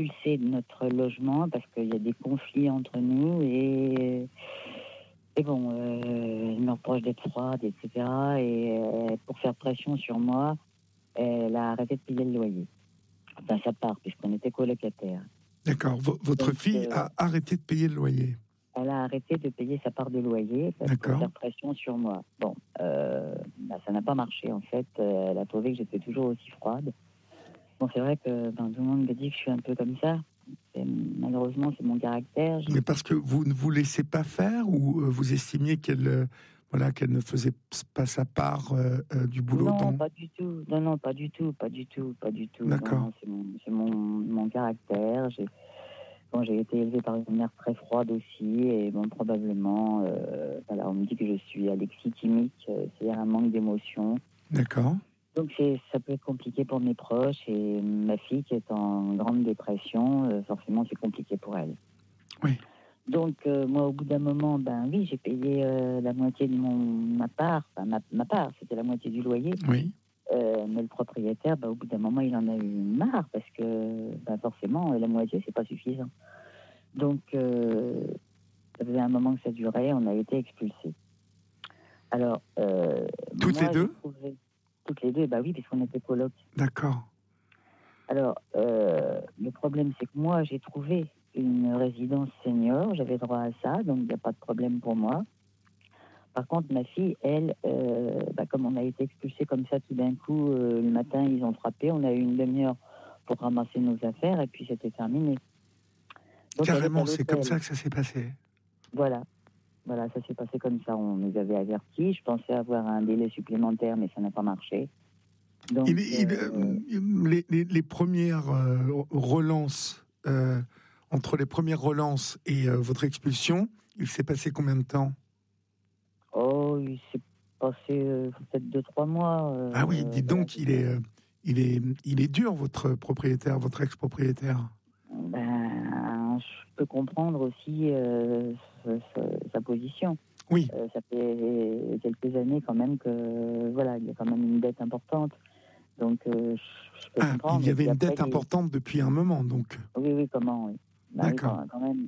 expulsée de notre logement parce qu'il y a des conflits entre nous et bon, elle me reproche d'être froide, etc. Et pour faire pression sur moi, elle a arrêté de payer le loyer. Enfin, sa part, puisqu'on était colocataires. D'accord. Votre Donc, fille a arrêté de payer le loyer. Elle a arrêté de payer sa part de loyer pour faire pression sur moi. Bon, ça n'a pas marché, en fait. Elle a trouvé que j'étais toujours aussi froide. Bon, c'est vrai que tout le monde me dit que je suis un peu comme ça. Malheureusement, c'est mon caractère. Mais parce que vous ne vous laissez pas faire ou vous estimiez qu'elle ne faisait pas sa part du boulot? Non, pas du tout. Non, pas du tout. D'accord. Non, c'est mon caractère. J'ai été élevée par une mère très froide aussi, et bon, probablement, on me dit que je suis alexithymique, c'est-à-dire un manque d'émotion. D'accord. Donc ça peut être compliqué pour mes proches, et ma fille qui est en grande dépression, forcément c'est compliqué pour elle. Oui. Donc moi au bout d'un moment, oui, j'ai payé la moitié de ma part, ma part, c'était la moitié du loyer. Oui. Mais le propriétaire, au bout d'un moment, il en a eu marre parce que forcément la moitié c'est pas suffisant. Donc ça faisait un moment que ça durait, on a été expulsés. Alors toutes les deux? Toutes les deux, oui, puisqu'on était coloc. D'accord. Alors, le problème, c'est que moi, j'ai trouvé une résidence senior, j'avais droit à ça, donc il n'y a pas de problème pour moi. Par contre, ma fille, elle, comme on a été expulsés comme ça tout d'un coup, le matin, ils ont frappé, on a eu une demi-heure pour ramasser nos affaires, et puis c'était terminé. Donc, carrément, c'est comme ça que ça s'est passé. Voilà, ça s'est passé comme ça, on nous avait avertis, je pensais avoir un délai supplémentaire, mais ça n'a pas marché. Donc, les premières relances, entre les premières relances et votre expulsion, il s'est passé combien de temps? Oh, il s'est passé peut-être 2-3 mois. Ah oui, dites donc, il est dur, votre propriétaire, votre ex-propriétaire. Je peux comprendre aussi sa position. Oui. Ça fait quelques années quand même que, il y a quand même une dette importante. Donc, je peux comprendre. Il y avait une dette importante depuis un moment, donc. Oui, comment, oui. D'accord. Oui, quand même.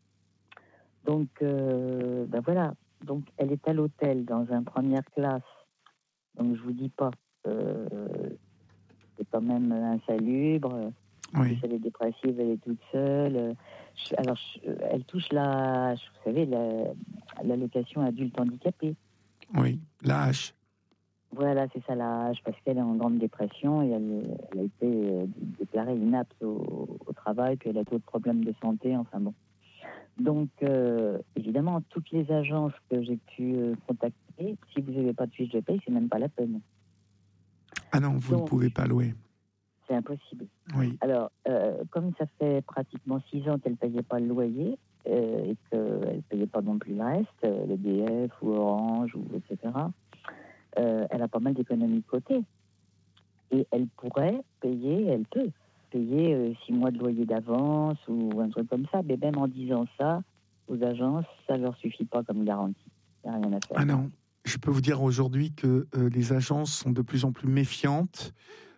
Donc, voilà. Donc, elle est à l'hôtel dans une première classe. Donc, je vous dis pas. C'est quand même insalubre. Oui. Elle est dépressive, elle est toute seule. Elle touche vous savez, l'allocation adulte handicapé. Oui, l'AH. Voilà, c'est ça, l'AH, parce qu'elle est en grande dépression et elle a été déclarée inapte au travail, puis elle a d'autres problèmes de santé, enfin bon. Donc, évidemment, toutes les agences que j'ai pu contacter, si vous n'avez pas de fiche de paye, c'est même pas la peine. Ah non, vous ne pouvez pas louer. C'est impossible. Oui. Alors, comme ça fait pratiquement 6 ans qu'elle ne payait pas le loyer et qu'elle ne payait pas non plus le reste, l'EDF ou Orange, etc., elle a pas mal d'économies de côté. Et elle pourrait payer, elle peut payer 6 mois de loyer d'avance ou un truc comme ça. Mais même en disant ça, aux agences, ça ne leur suffit pas comme garantie. Il n'y a rien à faire. Ah non, je peux vous dire aujourd'hui que les agences sont de plus en plus méfiantes.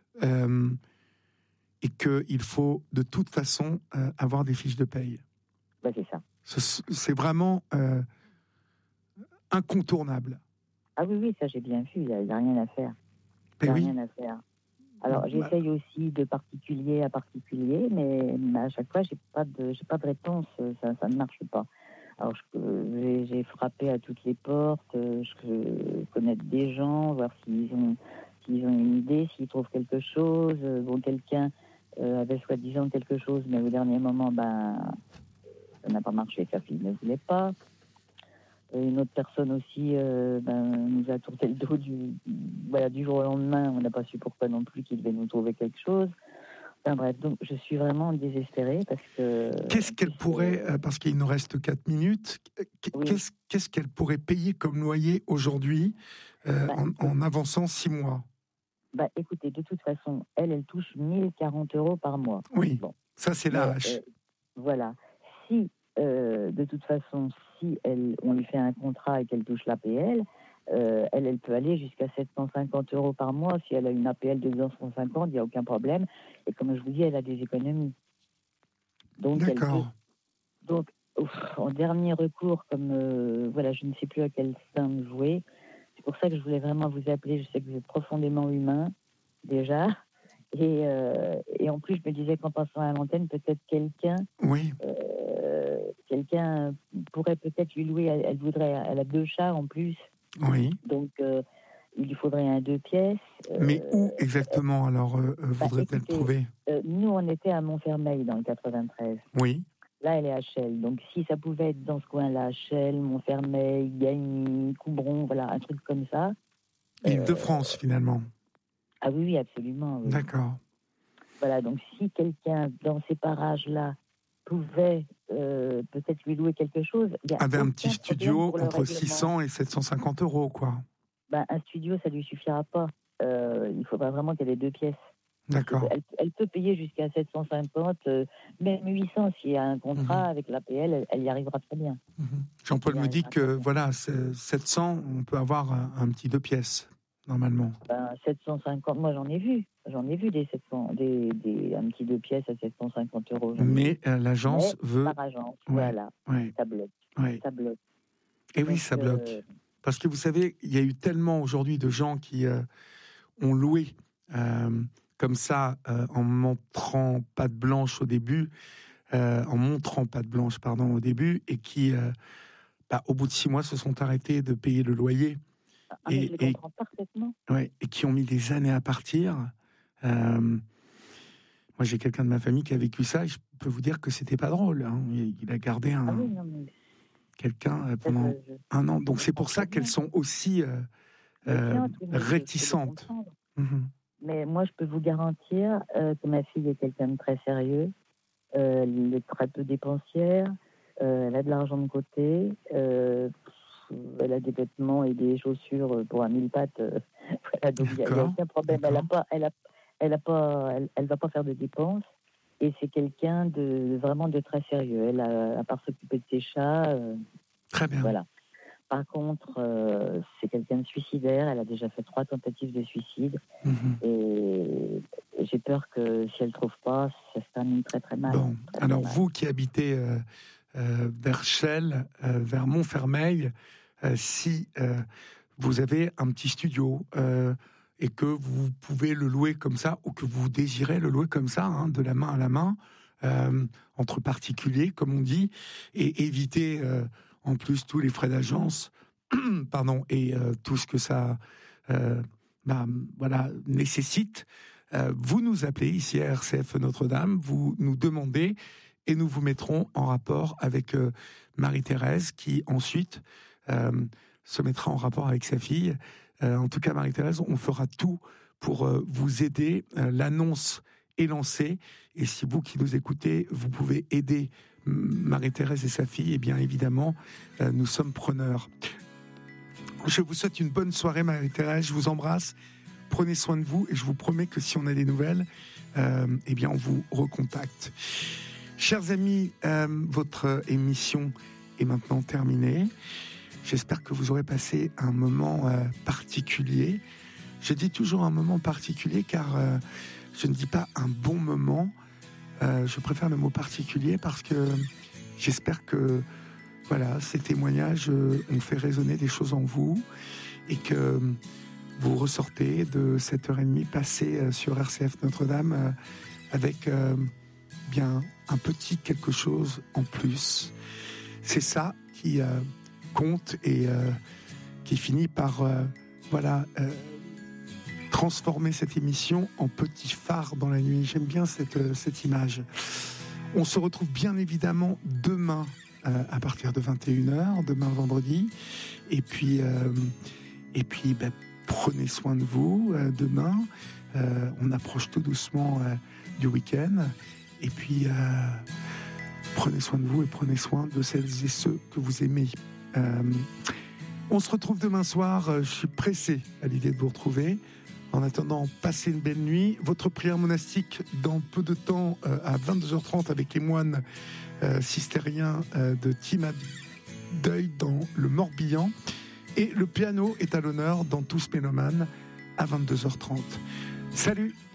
Et qu'il faut de toute façon avoir des fiches de paye. C'est ça. C'est vraiment incontournable. Ah oui, ça j'ai bien vu, il n'y a rien à faire. Rien à faire. Alors j'essaye aussi de particulier à particulier, mais à chaque fois j'ai pas de réponse, ça ne marche pas. Alors j'ai frappé à toutes les portes, je connais des gens, voir s'ils ont une idée, s'ils trouvent quelque chose. Quelqu'un avait soi-disant quelque chose, mais au dernier moment, ça n'a pas marché, sa fille ne voulait pas. Une autre personne aussi nous a tourné le dos du jour au lendemain. On n'a pas su pourquoi non plus qu'il devait nous trouver quelque chose. Enfin bref, donc je suis vraiment désespérée parce que... Qu'est-ce qu'elle pourrait, parce qu'il nous reste 4 minutes, qu'est-ce qu'elle pourrait payer comme loyer aujourd'hui en avançant 6 mois? Écoutez, de toute façon, elle touche 1040 € par mois. Oui, bon. Ça c'est l'AH. Voilà. Si, de toute façon, si on lui fait un contrat et qu'elle touche l'APL, elle peut aller jusqu'à 750 € par mois. Si elle a une APL de 250, il n'y a aucun problème. Et comme je vous dis, elle a des économies. Donc, d'accord. Donc, en dernier recours, comme voilà, je ne sais plus à quel sein jouer, c'est pour ça que je voulais vraiment vous appeler. Je sais que vous êtes profondément humain, déjà. Et en plus, je me disais qu'en passant à l'antenne, peut-être Oui. Quelqu'un pourrait peut-être lui louer. Elle a 2 chats en plus. Oui. Donc, il lui faudrait un 2 pièces. Mais où exactement, alors, voudrait-elle trouver? Nous, on était à Montfermeil, dans le 93. Oui. Là, elle est à Chelles. Donc, si ça pouvait être dans ce coin-là, Chelles, Montfermeil, Gagny, Coubron, voilà, un truc comme ça. Île-de-France, finalement. Ah oui, absolument. Oui. D'accord. Voilà, donc si quelqu'un dans ces parages-là pouvait peut-être lui louer quelque chose... Avait un petit studio entre 600 et 750 €, quoi. Ben, un studio, ça ne lui suffira pas. Il faudra vraiment qu'elle ait 2 pièces. D'accord. Elle peut payer jusqu'à 750, même 800 s'il y a un contrat avec l'APL, elle y arrivera très bien. Jean-Paul me dit que voilà, 700, on peut avoir un petit 2 pièces normalement. Ben, 750, moi j'en ai vu des 700, un petit 2 pièces à 750 €. Mais l'agence veut. Par agence, ouais, voilà, ouais, ça bloque. ouais. Ça bloque. Et oui, ça bloque. Parce que vous savez, il y a eu tellement aujourd'hui de gens qui ont loué comme ça, en montrant patte blanche au début, au début, et qui, au bout de 6 mois, se sont arrêtés de payer le loyer. Mais je les comprends parfaitement. Ouais, et qui ont mis des années à partir. Moi, j'ai quelqu'un de ma famille qui a vécu ça, et je peux vous dire que c'était pas drôle. Hein. Il a gardé quelqu'un pendant 1 an. Donc c'est pour ça qu'elles sont aussi réticentes. Mais moi, je peux vous garantir que ma fille est quelqu'un de très sérieux. Elle est très peu dépensière. Elle a de l'argent de côté. Elle a des vêtements et des chaussures pour 1000 pattes. Voilà, donc il n'y a aucun problème. Elle va pas faire de dépenses. Et c'est quelqu'un vraiment de très sérieux. Elle à part s'occuper de ses chats. Très bien. Voilà. Par contre, c'est quelqu'un de suicidaire. Elle a déjà fait 3 tentatives de suicide. Et j'ai peur que si elle ne trouve pas, ça se termine très très mal. Bon, alors vous qui habitez vers Chelles, vers Montfermeil, si vous avez un petit studio et que vous pouvez le louer comme ça, ou que vous désirez le louer comme ça, hein, de la main à la main, entre particuliers, comme on dit, et éviter en plus tous les frais d'agence, pardon, et tout ce que ça nécessite, vous nous appelez ici à RCF Notre-Dame, vous nous demandez, et nous vous mettrons en rapport avec Marie-Thérèse, qui ensuite se mettra en rapport avec sa fille. En tout cas, Marie-Thérèse, on fera tout pour vous aider. L'annonce est lancée, et si vous qui nous écoutez, vous pouvez aider Marie-Thérèse et sa fille, eh bien évidemment, nous sommes preneurs. Je vous souhaite une bonne soirée, Marie-Thérèse, je vous embrasse, prenez soin de vous, et je vous promets que si on a des nouvelles, eh bien on vous recontacte. Chers amis, votre émission est maintenant terminée. J'espère que vous aurez passé un moment particulier. Je dis toujours un moment particulier car je ne dis pas un bon moment. Je préfère le mot particulier parce que j'espère que voilà, ces témoignages ont fait résonner des choses en vous et que vous ressortez de cette heure et demie passée sur RCF Notre-Dame avec bien un petit quelque chose en plus. C'est ça qui compte et qui finit par transformer cette émission en petit phare dans la nuit. J'aime bien cette image. On se retrouve bien évidemment demain à partir de 21h, demain vendredi. Et puis prenez soin de vous demain. On approche tout doucement du week-end. Et puis prenez soin de vous et prenez soin de celles et ceux que vous aimez. On se retrouve demain soir. Je suis pressé à l'idée de vous retrouver. En attendant, passez une belle nuit. Votre prière monastique dans peu de temps à 22h30 avec les moines cistériens de Timad Deuil dans le Morbihan. Et le piano est à l'honneur dans Tous Mélomanes à 22h30. Salut!